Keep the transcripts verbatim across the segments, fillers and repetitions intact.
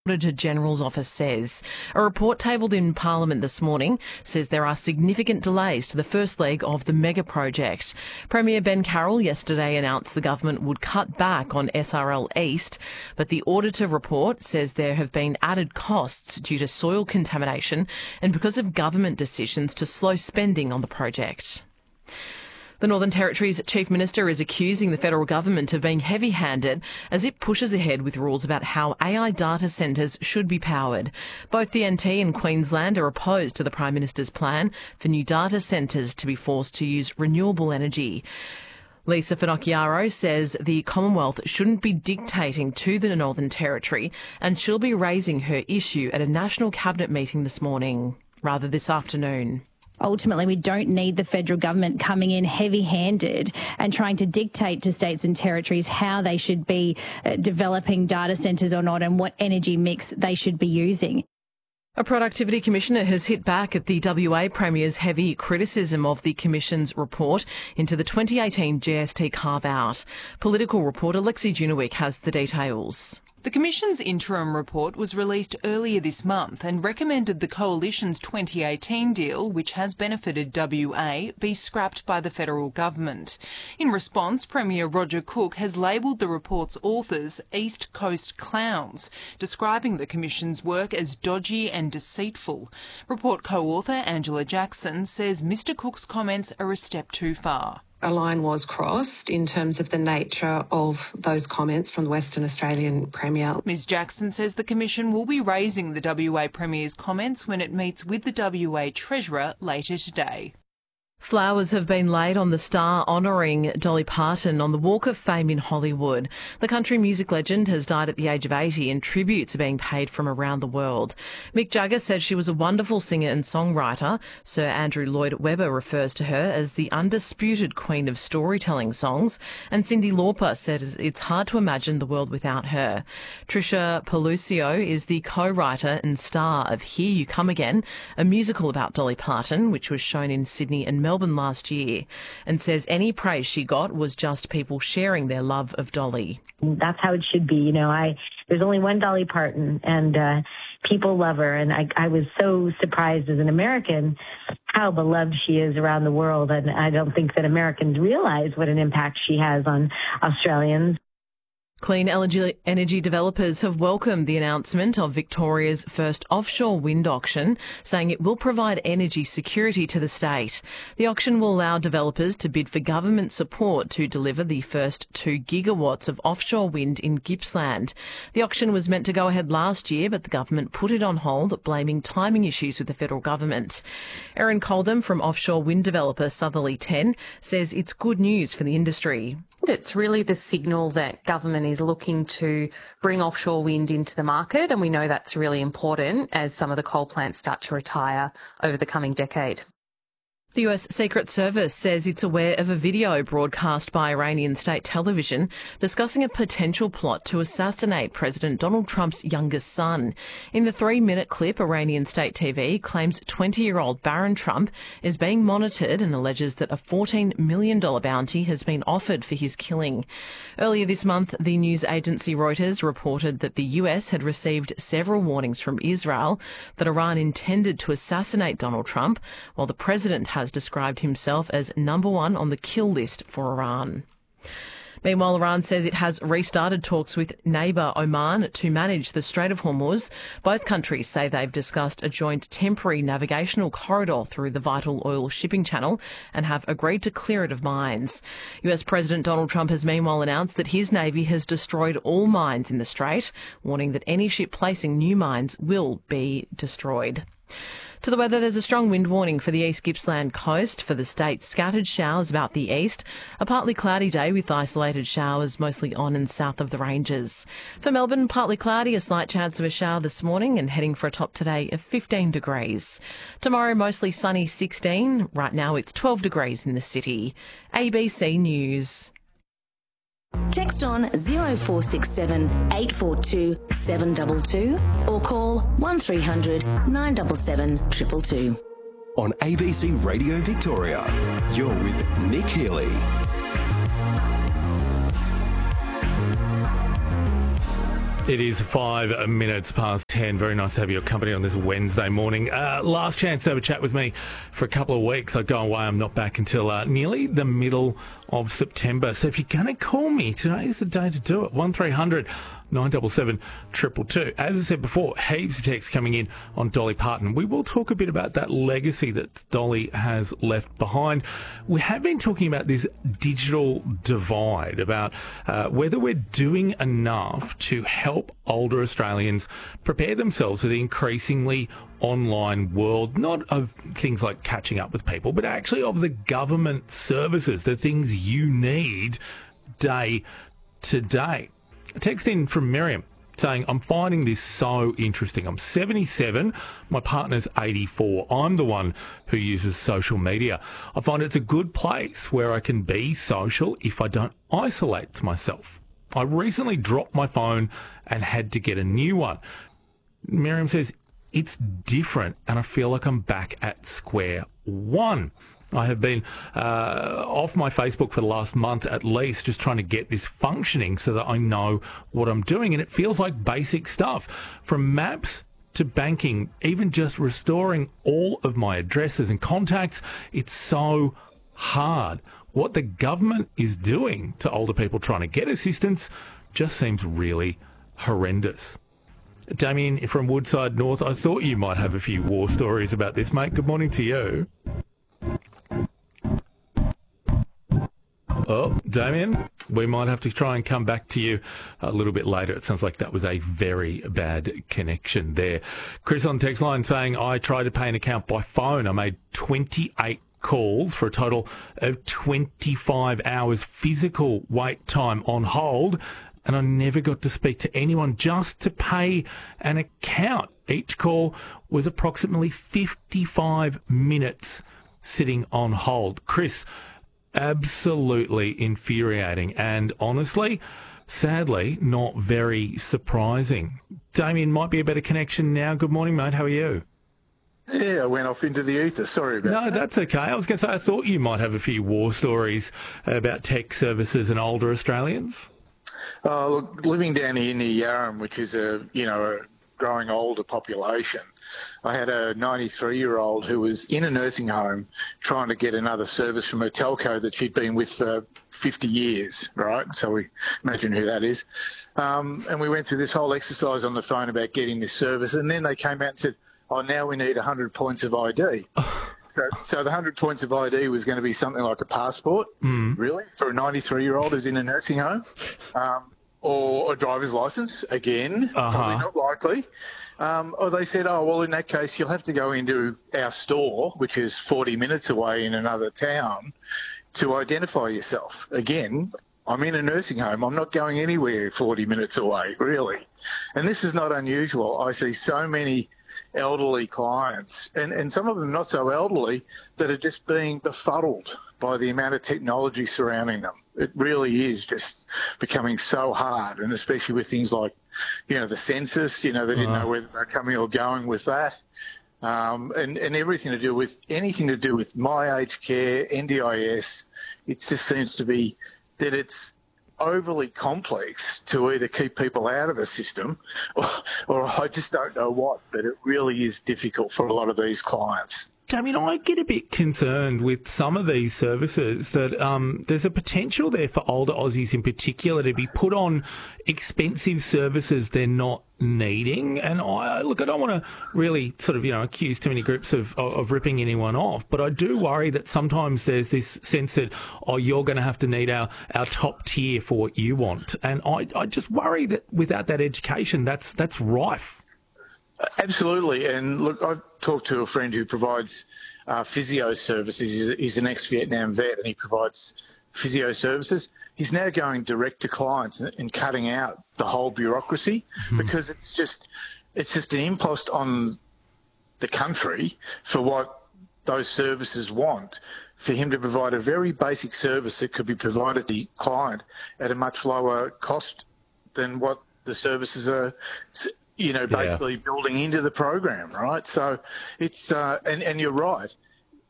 Auditor General's office says. A report tabled in Parliament this morning says there are significant delays to the first leg of the mega project. Premier Ben Carroll yesterday announced the government would cut back on S R L East, but the auditor report says there have been added costs due to soil contamination and because of government decisions to slow spending on the project. The Northern Territory's Chief Minister is accusing the federal government of being heavy-handed as it pushes ahead with rules about how A I data centres should be powered. Both the N T and Queensland are opposed to the Prime Minister's plan for new data centres to be forced to use renewable energy. Lisa Finocchiaro says the Commonwealth shouldn't be dictating to the Northern Territory, and she'll be raising her issue at a National Cabinet meeting this morning, rather this afternoon. Ultimately, we don't need the federal government coming in heavy-handed and trying to dictate to states and territories how they should be uh, developing data centres or not and what energy mix they should be using. A productivity commissioner has hit back at the W A Premier's heavy criticism of the Commission's report into the twenty eighteen G S T carve-out. Political reporter Lexi Junowick has the details. The Commission's interim report was released earlier this month and recommended the Coalition's twenty eighteen deal, which has benefited W A, be scrapped by the federal government. In response, Premier Roger Cook has labelled the report's authors East Coast clowns, describing the Commission's work as dodgy and deceitful. Report co-author Angela Jackson says Mr Cook's comments are a step too far. A line was crossed in terms of the nature of those comments from the Western Australian Premier. Ms Jackson says the Commission will be raising the W A Premier's comments when it meets with the W A Treasurer later today. Flowers have been laid on the star honouring Dolly Parton on the Walk of Fame in Hollywood. The country music legend has died at the age of eighty and tributes are being paid from around the world. Mick Jagger says she was a wonderful singer and songwriter. Sir Andrew Lloyd Webber refers to her as the undisputed queen of storytelling songs. And Cyndi Lauper said it's hard to imagine the world without her. Trisha Polucio is the co-writer and star of Here You Come Again, a musical about Dolly Parton, which was shown in Sydney and Melbourne Melbourne last year, and says any praise she got was just people sharing their love of Dolly. That's how it should be. You know, I there's only one Dolly Parton, and uh, people love her. And I, I was so surprised as an American how beloved she is around the world. And I don't think that Americans realize what an impact she has on Australians. Clean energy developers have welcomed the announcement of Victoria's first offshore wind auction, saying it will provide energy security to the state. The auction will allow developers to bid for government support to deliver the first two gigawatts of offshore wind in Gippsland. The auction was meant to go ahead last year, but the government put it on hold, blaming timing issues with the federal government. Erin Coldham from offshore wind developer Southerly ten says it's good news for the industry. It's really the signal that government is looking to bring offshore wind into the market, and we know that's really important as some of the coal plants start to retire over the coming decade. The U S Secret Service says it's aware of a video broadcast by Iranian state television discussing a potential plot to assassinate President Donald Trump's youngest son. In the three-minute clip, Iranian state T V claims twenty-year-old Barron Trump is being monitored and alleges that a fourteen million dollars bounty has been offered for his killing. Earlier this month, the news agency Reuters reported that the U S had received several warnings from Israel that Iran intended to assassinate Donald Trump, while the president has has described himself as number one on the kill list for Iran. Meanwhile, Iran says it has restarted talks with neighbour Oman to manage the Strait of Hormuz. Both countries say they've discussed a joint temporary navigational corridor through the vital oil shipping channel and have agreed to clear it of mines. U S President Donald Trump has meanwhile announced that his Navy has destroyed all mines in the Strait, warning that any ship placing new mines will be destroyed. To the weather, there's a strong wind warning for the East Gippsland coast. For the state, scattered showers about the east. A partly cloudy day with isolated showers mostly on and south of the ranges. For Melbourne, partly cloudy, a slight chance of a shower this morning and heading for a top today of fifteen degrees. Tomorrow, mostly sunny, sixteen. Right now, it's twelve degrees in the city. A B C News. Text on zero four six seven eight four two seven two two or call one three hundred nine seven seven two two two. On A B C Radio Victoria, you're with Nick Healy. It is five minutes past ten. Very nice to have your company on this Wednesday morning. Uh, last chance to have a chat with me for a couple of weeks. I go away. I'm not back until uh, nearly the middle of September. So if you're going to call me, today is the day to do it. one three hundred nine seven seven, two two two. As I said before, heaps of texts coming in on Dolly Parton. We will talk a bit about that legacy that Dolly has left behind. We have been talking about this digital divide, about uh, whether we're doing enough to help older Australians prepare themselves for the increasingly online world, not of things like catching up with people, but actually of the government services, the things you need day to day. A text in from Miriam saying, I'm finding this so interesting. I'm seventy-seven, my partner's eighty-four. I'm the one who uses social media. I find it's a good place where I can be social if I don't isolate myself. I recently dropped my phone and had to get a new one. Miriam says, it's different and I feel like I'm back at square one. I have been uh, off my Facebook for the last month at least, just trying to get this functioning so that I know what I'm doing. And it feels like basic stuff, from maps to banking, even just restoring all of my addresses and contacts. It's so hard. What the government is doing to older people trying to get assistance just seems really horrendous. Damien from Woodside North, I thought you might have a few war stories about this, mate. Good morning to you. Oh, Damien, we might have to try and come back to you a little bit later. It sounds like that was a very bad connection there. Chris on text line saying, I tried to pay an account by phone. I made twenty-eight calls for a total of twenty-five hours physical wait time on hold, and I never got to speak to anyone just to pay an account. Each call was approximately fifty-five minutes sitting on hold. Chris, absolutely infuriating and honestly, sadly, not very surprising. Damien, might be a better connection now. Good morning, mate. How are you? Yeah, I went off into the ether. Sorry about no, that. No, that's okay. I was going to say, I thought you might have a few war stories about tech services and older Australians. Uh, look, living down here near Yarram, which is a, you know, a growing older population, I had a ninety-three-year-old who was in a nursing home trying to get another service from a telco that she'd been with for fifty years, right? So we imagine who that is. Um, and we went through this whole exercise on the phone about getting this service, and then they came out and said, oh, now we need one hundred points of I D. So, so the one hundred points of I D was going to be something like a passport, mm. really, for a ninety-three-year-old who's in a nursing home, um, or a driver's licence, again, uh-huh. probably not likely. Um, or they said, oh, well, in that case, you'll have to go into our store, which is forty minutes away in another town, to identify yourself. Again, I'm in a nursing home. I'm not going anywhere forty minutes away, really. And this is not unusual. I see so many elderly clients, and, and some of them not so elderly, that are just being befuddled by the amount of technology surrounding them. It really is just becoming so hard, and especially with things like, you know, the census, you know, they didn't uh-huh. know whether they're coming or going with that, um, and, and everything to do with, anything to do with My Aged Care, N D I S, it just seems to be that it's overly complex to either keep people out of the system or, or I just don't know what, but it really is difficult for a lot of these clients. I mean, I get a bit concerned with some of these services that um, there's a potential there for older Aussies in particular to be put on expensive services they're not needing. And I look, I don't want to really sort of, you know, accuse too many groups of, of, of ripping anyone off, but I do worry that sometimes there's this sense that, oh, you're going to have to need our, our top tier for what you want. And I, I just worry that without that education, that's that's rife. Absolutely. And look, I've talked to a friend who provides uh, physio services. He's, he's an ex-Vietnam vet and he provides physio services. He's now going direct to clients and, and cutting out the whole bureaucracy mm-hmm. because it's just it's just an impost on the country for what those services want, for him to provide a very basic service that could be provided to the client at a much lower cost than what the services are, you know, basically yeah. building into the program, right? So it's, uh, and, and you're right,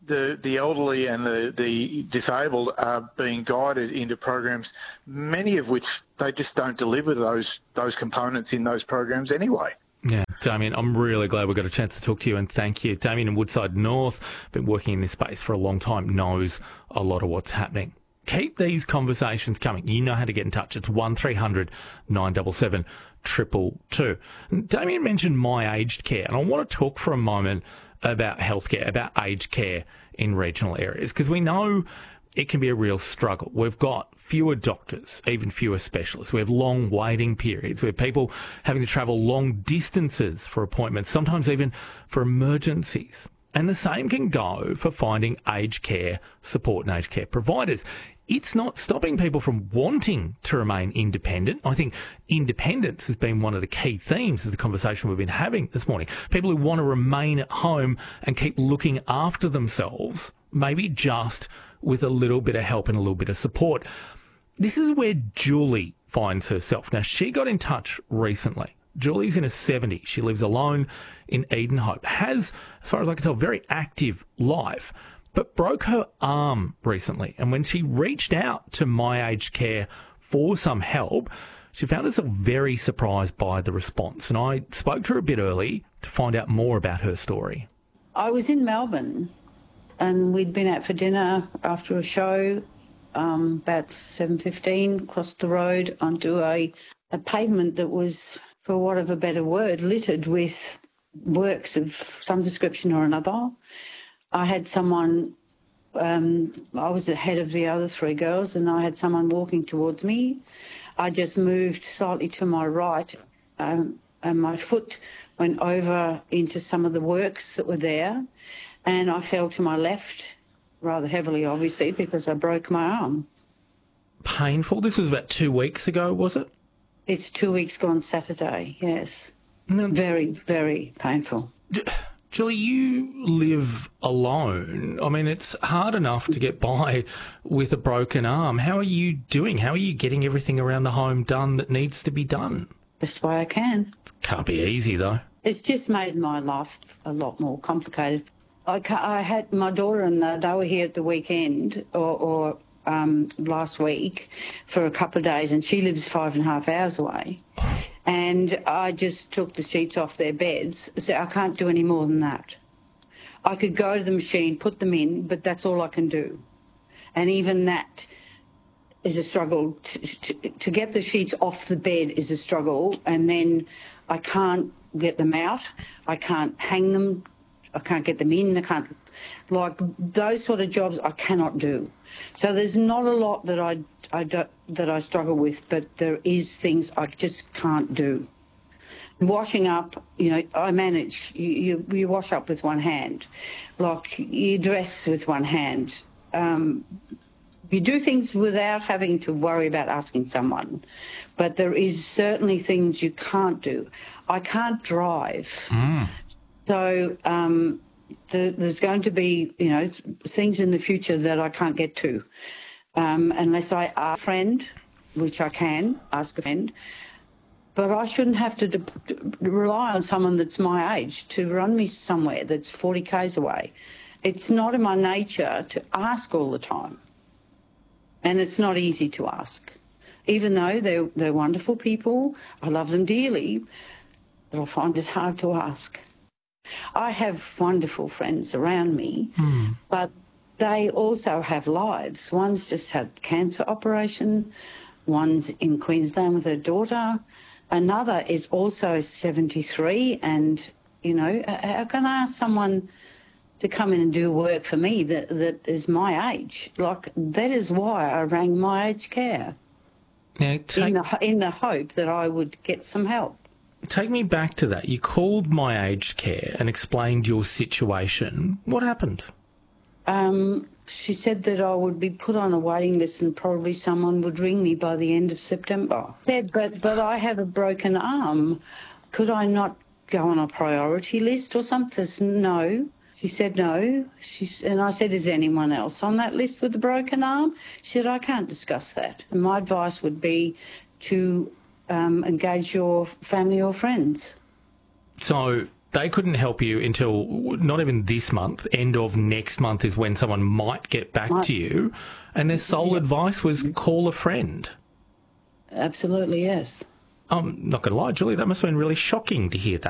the the elderly and the, the disabled are being guided into programs, many of which they just don't deliver those those components in those programs anyway. Yeah, Damien, I'm really glad we got a chance to talk to you, and thank you. Damien in Woodside North, been working in this space for a long time, knows a lot of what's happening. Keep these conversations coming. You know how to get in touch. It's one three hundred nine seven seven two two two. Damien mentioned My Aged Care, and I want to talk for a moment about healthcare, about aged care in regional areas, because we know it can be a real struggle. We've got fewer doctors, even fewer specialists. We have long waiting periods. We have people having to travel long distances for appointments, sometimes even for emergencies. And the same can go for finding aged care support and aged care providers. It's not stopping people from wanting to remain independent. I think independence has been one of the key themes of the conversation we've been having this morning. People who want to remain at home and keep looking after themselves, maybe just with a little bit of help and a little bit of support. This is where Julie finds herself. Now, she got in touch recently. Julie's in her seventies. She lives alone in Edenhope. Has, as far as I can tell, a very active life, but broke her arm recently. And when she reached out to My Aged Care for some help, she found herself very surprised by the response. And I spoke to her a bit early to find out more about her story. I was in Melbourne and we'd been out for dinner after a show, um, about seven fifteen, crossed the road onto a, a pavement that was, for want of a better word, littered with works of some description or another. I had someone, um, I was ahead of the other three girls, and I had someone walking towards me. I just moved slightly to my right, um, and my foot went over into some of the works that were there, and I fell to my left, rather heavily, obviously, because I broke my arm. Painful? This was about two weeks ago, was it? It's two weeks gone Saturday, yes. No. Very, very painful. Julie, you live alone. I mean, it's hard enough to get by with a broken arm. How are you doing? How are you getting everything around the home done that needs to be done? Best way I can. Can't be easy, though. It's just made my life a lot more complicated. I, ca- I had my daughter and the, they were here at the weekend or, or um, last week for a couple of days, and she lives five and a half hours away. And I just took the sheets off their beds. So I can't do any more than that. I could go to the machine, put them in, but that's all I can do. And even that is a struggle. To, to, to get the sheets off the bed is a struggle. And then I can't get them out. I can't hang them. I can't get them in. I can't, like, those sort of jobs I cannot do. So there's not a lot that I, I do, that I struggle with, but there is things I just can't do. Washing up, you know, I manage. You, you, you wash up with one hand. Like, you dress with one hand. Um, you do things without having to worry about asking someone. But there is certainly things you can't do. I can't drive. Mm. So um, the, there's going to be, you know, things in the future that I can't get to um, unless I ask a friend, which I can ask a friend. But I shouldn't have to de- rely on someone that's my age to run me somewhere that's forty kays away. It's not in my nature to ask all the time. And it's not easy to ask. Even though they're, they're wonderful people, I love them dearly, but I find it hard to ask. I have wonderful friends around me, mm. but they also have lives. One's just had cancer operation, one's in Queensland with her daughter, another is also seventy-three, and, you know, how can I ask someone to come in and do work for me that, that is my age? Like, that is why I rang My Aged Care, now, take... in, the, in the hope that I would get some help. Take me back to that. You called My Aged Care and explained your situation. What happened? Um, she said that I would be put on a waiting list and probably someone would ring me by the end of September. Said, but but I have a broken arm. Could I not go on a priority list or something? No. She said no. She, and I said, is anyone else on that list with a broken arm? She said, I can't discuss that. And my advice would be to Um, engage your family or friends. So they couldn't help you until not even this month. End of next month is when someone might get back Might. to you. And their sole Yeah. advice was call a friend. Absolutely, yes. I'm not going to lie, Julie, that must have been really shocking to hear that.